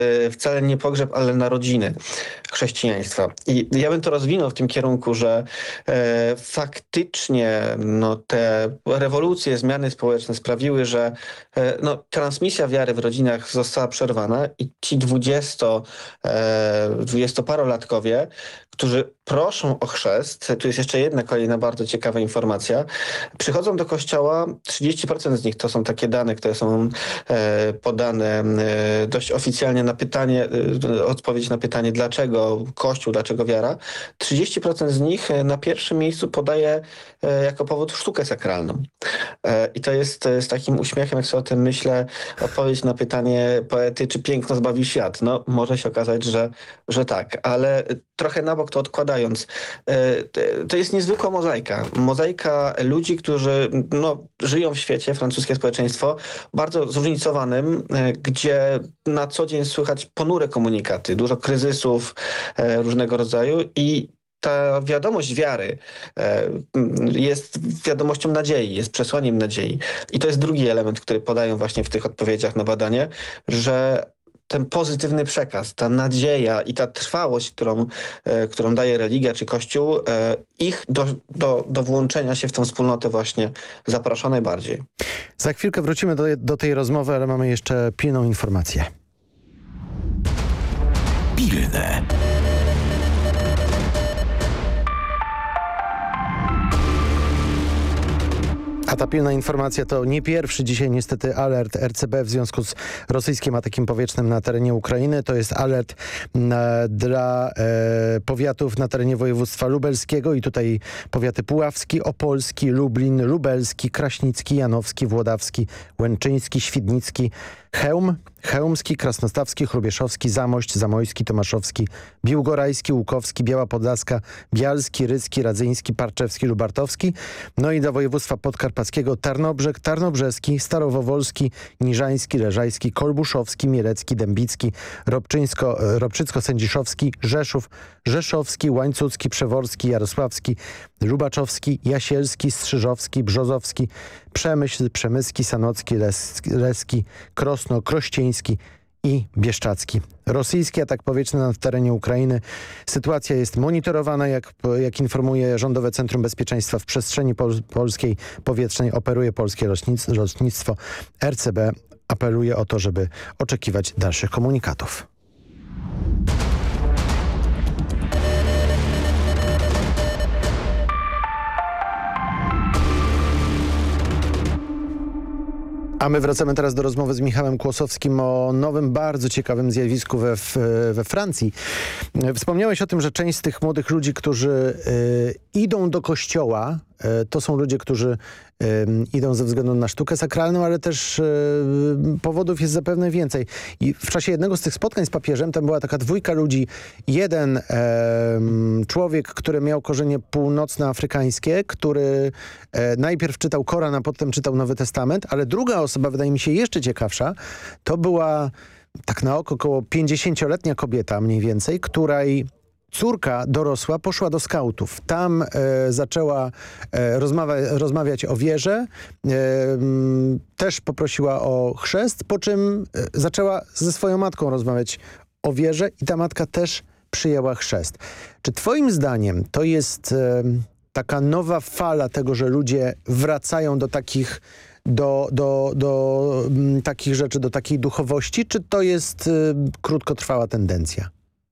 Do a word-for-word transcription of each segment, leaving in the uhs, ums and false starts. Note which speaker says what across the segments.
Speaker 1: wcale nie pogrzeb, ale narodziny chrześcijaństwa. I ja bym to rozwinął w tym kierunku, że e, faktycznie no, te rewolucje, zmiany społeczne sprawiły, że e, no, transmisja wiary w rodzinach została przerwana i ci dwudziesto, e, dwudziestoparolatkowie, którzy proszą o chrzest, tu jest jeszcze jedna kolejna bardzo ciekawa informacja, przychodzą do kościoła, trzydzieści procent z nich to są takie dane, które są e, podane e, dość oficjalnie na pytanie, e, odpowiedź na pytanie, dlaczego Kościół, dlaczego wiara. trzydzieści procent z nich e, na pierwszym miejscu podaje e, jako powód sztukę sakralną. E, I to jest e, z takim uśmiechem, jak sobie o tym myślę, odpowiedź na pytanie poety, czy piękno zbawi świat. No, może się okazać, że, że tak, ale trochę na bok to odkładając, to jest niezwykła mozaika. Mozaika ludzi, którzy no, żyją w świecie, francuskie społeczeństwo, bardzo zróżnicowanym, gdzie na co dzień słychać ponure komunikaty, dużo kryzysów różnego rodzaju i ta wiadomość wiary jest wiadomością nadziei, jest przesłaniem nadziei. I to jest drugi element, który podają właśnie w tych odpowiedziach na badanie, że ten pozytywny przekaz, ta nadzieja i ta trwałość, którą, e, którą daje religia czy Kościół, e, ich do, do, do włączenia się w tą wspólnotę właśnie zaprasza najbardziej.
Speaker 2: Za chwilkę wrócimy do, do tej rozmowy, ale mamy jeszcze pilną informację.
Speaker 3: Pilne.
Speaker 2: A ta pilna informacja to nie pierwszy dzisiaj niestety alert R C B w związku z rosyjskim atakiem powietrznym na terenie Ukrainy. To jest alert na, dla e, powiatów na terenie województwa lubelskiego i tutaj powiaty puławski, opolski, Lublin, lubelski, kraśnicki, janowski, włodawski, łęczyński, świdnicki, Chełm, chełmski, krasnostawski, chrubieszowski, Zamość, zamojski, tomaszowski, biłgorajski, łukowski, Biała Podlaska, bialski, rycki, radzyński, parczewski, lubartowski. No i do województwa podkarpackiego Tarnobrzeg, tarnobrzeski, starowowolski, niżański, leżajski, kolbuszowski, mielecki, dębicki, Robczyńsko, robczycko-sędziszowski, Rzeszów, rzeszowski, łańcucki, przeworski, jarosławski, lubaczowski, jasielski, strzyżowski, brzozowski, Przemyśl, Przemyski, Sanocki, Leski, Leski, Krosno, Krościeński i Bieszczacki. Rosyjski atak powietrzny na terenie Ukrainy. Sytuacja jest monitorowana, jak, jak informuje Rządowe Centrum Bezpieczeństwa w przestrzeni pol polskiej powietrznej. Operuje polskie lotnictwo. R C B apeluje o to, żeby oczekiwać dalszych komunikatów. A my wracamy teraz do rozmowy z Michałem Kłosowskim o nowym, bardzo ciekawym zjawisku we, we Francji. Wspomniałeś o tym, że część z tych młodych ludzi, którzy y, idą do kościoła, y, to są ludzie, którzy y, idą ze względu na sztukę sakralną, ale też y, powodów jest zapewne więcej. I w czasie jednego z tych spotkań z papieżem tam była taka dwójka ludzi. Jeden y, człowiek, który miał korzenie północnoafrykańskie, który y, najpierw czytał Koran, a potem czytał Nowy Testament, ale druga osoba, wydaje mi się jeszcze ciekawsza, to była tak na oko około pięćdziesięcioletnia kobieta mniej więcej, której córka dorosła poszła do skautów. Tam e, zaczęła e, rozmawia, rozmawiać o wierze, e, m, też poprosiła o chrzest, po czym e, zaczęła ze swoją matką rozmawiać o wierze i ta matka też przyjęła chrzest. Czy twoim zdaniem to jest e, taka nowa fala tego, że ludzie wracają do takich do, do, do m, takich rzeczy, do takiej duchowości, czy to jest y, krótkotrwała tendencja?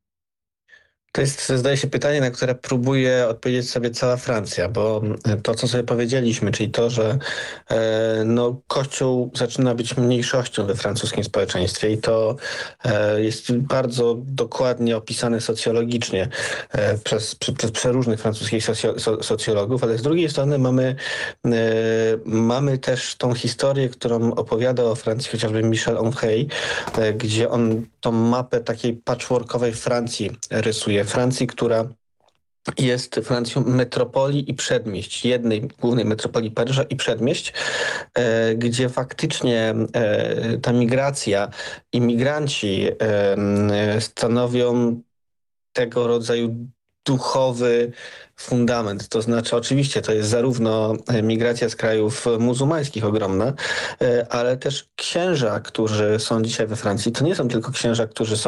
Speaker 1: To jest, zdaje się, pytanie, na które próbuje odpowiedzieć sobie cała Francja, bo to, co sobie powiedzieliśmy, czyli to, że e, no, Kościół zaczyna być mniejszością we francuskim społeczeństwie i to e, jest bardzo dokładnie opisane socjologicznie e, przez, przez, przez przeróżnych francuskich socjo, so, socjologów, ale z drugiej strony mamy, e, mamy też tą historię, którą opowiada o Francji chociażby Michel Onfray, e, gdzie on tą mapę takiej patchworkowej Francji rysuje. Francji, która jest Francją metropolii i przedmieść, jednej głównej metropolii Paryża i przedmieść, e, gdzie faktycznie e, ta migracja, imigranci e, stanowią tego rodzaju duchowy fundament. To znaczy, oczywiście to jest zarówno migracja z krajów muzułmańskich ogromna, ale też księża, którzy są dzisiaj we Francji, to nie są tylko księża, którzy są